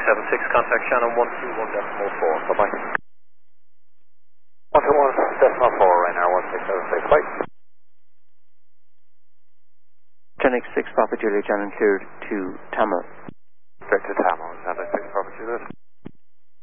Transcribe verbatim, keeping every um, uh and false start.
seven six, contact Shannon one two one decimal four. Bye-bye. one two one decimal four, Rainer one six seven six, bye. ten X six, Papa Juliet, Shannon cleared to Tamil. Straight to Tamil, ten X six, Papa Juliet.